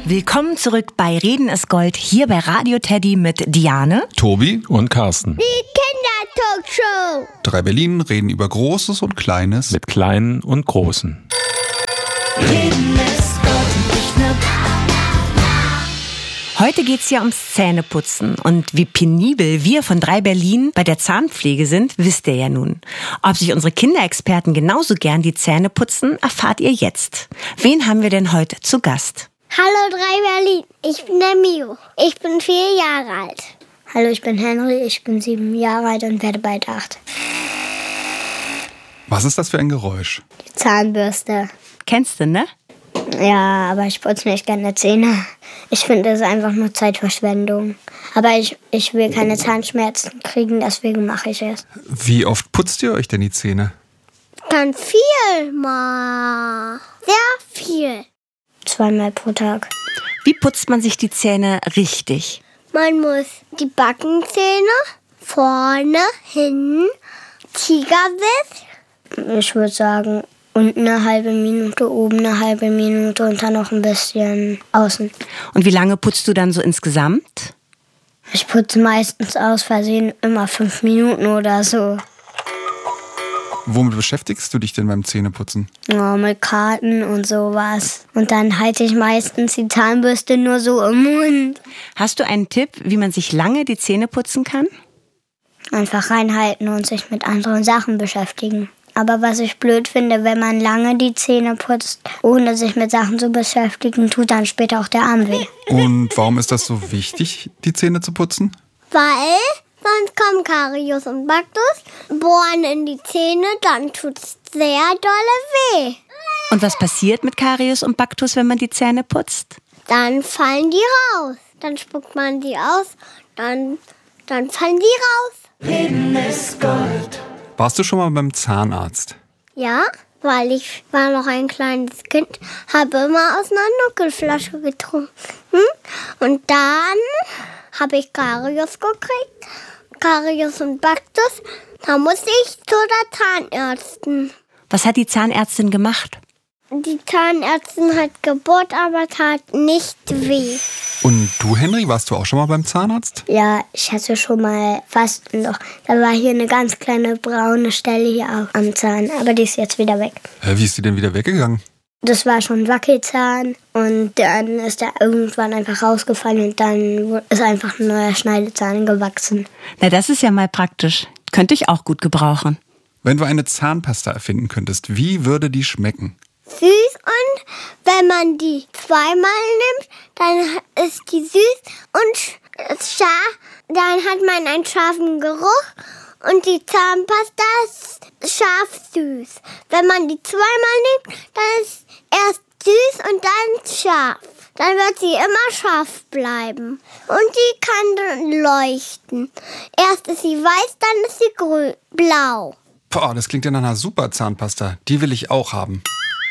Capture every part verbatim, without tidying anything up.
Willkommen zurück bei Reden ist Gold, hier bei Radio Teddy mit Diane, Tobi und Carsten. Die Kindertalkshow. Drei Berlin reden über Großes und Kleines. Mit Kleinen und Großen. Reden ist Gold und nicht nur Heute geht's ja ums Zähneputzen. Und wie penibel wir von Drei Berlin bei der Zahnpflege sind, wisst ihr ja nun. Ob sich unsere Kinderexperten genauso gern die Zähne putzen, erfahrt ihr jetzt. Wen haben wir denn heute zu Gast? Hallo Drei Berlin, ich bin der Mio. Ich bin vier Jahre alt. Hallo, ich bin Henry, ich bin sieben Jahre alt und werde bald acht. Was ist das für ein Geräusch? Die Zahnbürste. Kennst du, ne? Ja, aber ich putze nicht gerne Zähne. Ich finde, das ist einfach nur Zeitverschwendung. Aber ich, ich will keine Zahnschmerzen kriegen, deswegen mache ich es. Wie oft putzt ihr euch denn die Zähne? Ganz viel mal. Sehr viel. Zweimal pro Tag. Wie putzt man sich die Zähne richtig? Man muss die Backenzähne vorne, hinten, Tigerbiss. Ich würde sagen, unten eine halbe Minute, oben eine halbe Minute und dann noch ein bisschen außen. Und wie lange putzt du dann so insgesamt? Ich putze meistens aus Versehen immer fünf Minuten oder so. Womit beschäftigst du dich denn beim Zähneputzen? Ja, mit Karten und sowas. Und dann halte ich meistens die Zahnbürste nur so im Mund. Hast du einen Tipp, wie man sich lange die Zähne putzen kann? Einfach reinhalten und sich mit anderen Sachen beschäftigen. Aber was ich blöd finde, wenn man lange die Zähne putzt, ohne sich mit Sachen zu beschäftigen, tut dann später auch der Arm weh. Und warum ist das so wichtig, die Zähne zu putzen? Weil sonst kommen Karies und Baktus, bohren in die Zähne, dann tut's sehr dolle weh. Und was passiert mit Karies und Baktus, wenn man die Zähne putzt? Dann fallen die raus. Dann spuckt man die aus, dann, dann fallen die raus. Reden ist Gold. Warst du schon mal beim Zahnarzt? Ja, weil ich war noch ein kleines Kind, habe immer aus einer Nuckelflasche getrunken. Und dann habe ich Karies gekriegt, Karies und Baktus. Da musste ich zu der Zahnärztin. Was hat die Zahnärztin gemacht? Die Zahnärztin hat gebohrt, aber tat nicht weh. Und du, Henry, warst du auch schon mal beim Zahnarzt? Ja, ich hatte schon mal fast noch. Da war hier eine ganz kleine braune Stelle hier auch am Zahn, aber die ist jetzt wieder weg. Hä, wie ist die denn wieder weggegangen? Das war schon ein Wackelzahn und dann ist er irgendwann einfach rausgefallen und dann ist einfach ein neuer Schneidezahn gewachsen. Na, das ist ja mal praktisch. Könnte ich auch gut gebrauchen. Wenn du eine Zahnpasta erfinden könntest, wie würde die schmecken? Süß, und wenn man die zweimal nimmt, dann ist die süß und scharf. Dann hat man einen scharfen Geruch und die Zahnpasta ist scharf süß. Wenn man die zweimal nimmt, dann ist erst süß und dann scharf. Dann wird sie immer scharf bleiben. Und die kann dann leuchten. Erst ist sie weiß, dann ist sie grün, blau. Boah, das klingt ja nach einer super Zahnpasta. Die will ich auch haben.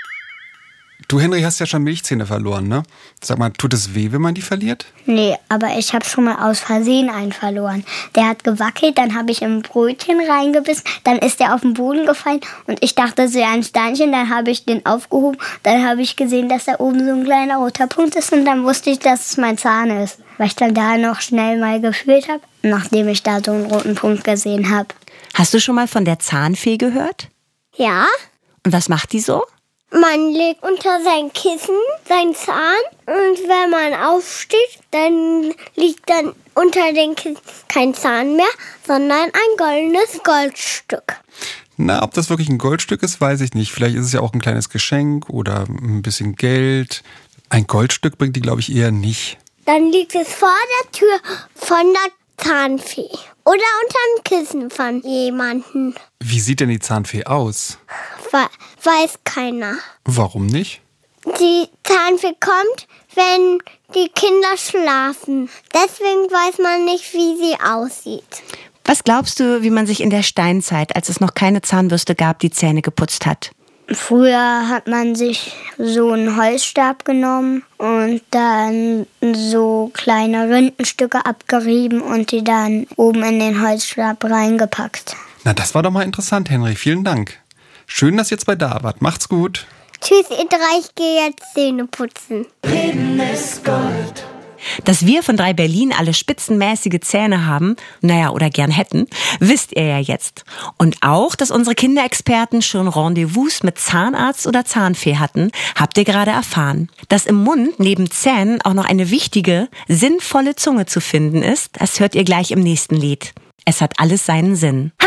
Du, Henry, hast ja schon Milchzähne verloren, ne? Sag mal, tut es weh, wenn man die verliert? Nee, aber ich habe schon mal aus Versehen einen verloren. Der hat gewackelt, dann habe ich im Brötchen reingebissen, dann ist der auf den Boden gefallen und ich dachte, das wäre ein Steinchen, dann habe ich den aufgehoben, dann habe ich gesehen, dass da oben so ein kleiner roter Punkt ist und dann wusste ich, dass es mein Zahn ist. Weil ich dann da noch schnell mal gefühlt habe, nachdem ich da so einen roten Punkt gesehen habe. Hast du schon mal von der Zahnfee gehört? Ja, Und was macht die so? man legt unter sein Kissen seinen Zahn und wenn man aufsteht, dann liegt dann unter dem Kissen kein Zahn mehr, sondern ein goldenes Goldstück. Na, ob das wirklich ein Goldstück ist, weiß ich nicht. Vielleicht ist es ja auch ein kleines Geschenk oder ein bisschen Geld. Ein Goldstück bringt die, glaube ich, eher nicht. Dann liegt es vor der Tür von der Zahnfee oder unterm Kissen von jemandem. Wie sieht denn die Zahnfee aus? Weiß keiner. Warum nicht? Die Zahnfee kommt, wenn die Kinder schlafen. Deswegen weiß man nicht, wie sie aussieht. Was glaubst du, wie man sich in der Steinzeit, als es noch keine Zahnbürste gab, die Zähne geputzt hat? Früher hat man sich so einen Holzstab genommen und dann so kleine Rindenstücke abgerieben und die dann oben in den Holzstab reingepackt. Na, das war doch mal interessant, Henry. Vielen Dank. Schön, dass ihr jetzt bei da wart. Macht's gut. Tschüss, ihr drei, ich gehe jetzt Zähne putzen. Reden ist Gold. Dass wir von drei Berlin alle spitzenmäßige Zähne haben, naja, oder gern hätten, wisst ihr ja jetzt. Und auch, dass unsere Kinderexperten schon Rendezvous mit Zahnarzt oder Zahnfee hatten, habt ihr gerade erfahren. Dass im Mund neben Zähnen auch noch eine wichtige, sinnvolle Zunge zu finden ist, das hört ihr gleich im nächsten Lied. Es hat alles seinen Sinn.